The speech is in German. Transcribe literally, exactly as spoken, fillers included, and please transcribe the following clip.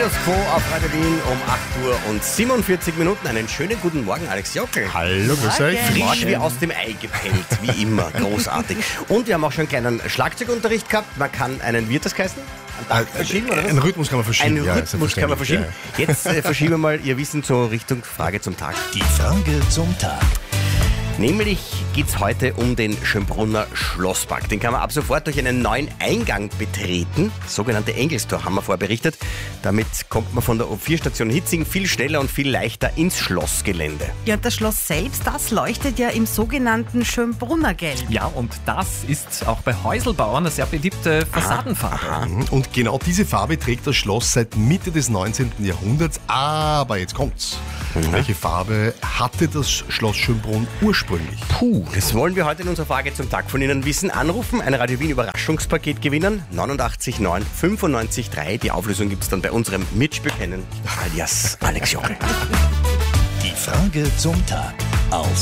Status Quo auf Radio Wien um acht Uhr und siebenundvierzig Minuten. Einen schönen guten Morgen, Alex Jockel. Hallo, grüß euch. Frisch wie aus dem Ei gepellt, wie immer. Großartig. Und wir haben auch schon einen kleinen Schlagzeugunterricht gehabt. Man kann einen, wie hat das geheißen? Einen Takt verschieben, oder was? Einen Rhythmus kann man verschieben. Einen ja, Rhythmus kann man verschieben. Ja. Jetzt äh, verschieben wir mal Ihr Wissen zur Richtung Frage zum Tag. Die Frage zum Tag. Nämlich geht es heute um den Schönbrunner Schlosspark. Den kann man ab sofort durch einen neuen Eingang betreten. Das sogenannte Engelstor haben wir vorberichtet. Damit kommt man von der O vier Station Hitzing viel schneller und viel leichter ins Schlossgelände. Ja, das Schloss selbst, das leuchtet ja im sogenannten Schönbrunnergelb. Ja, und das ist auch bei Häuselbauern eine sehr beliebte Fassadenfarbe. Mhm. Und genau diese Farbe trägt das Schloss seit Mitte des neunzehnten Jahrhunderts. Aber jetzt kommt's. Mhm. Welche Farbe hatte das Schloss Schönbrunn ursprünglich? Puh, das wollen wir heute in unserer Frage zum Tag von Ihnen wissen. Anrufen, ein Radio Wien Überraschungspaket gewinnen. neunundachtzig neun fünfundneunzig drei. Die Auflösung gibt es dann bei unserem Mitspiel kennen, alias Alex Jockel. Die Frage zum Tag auf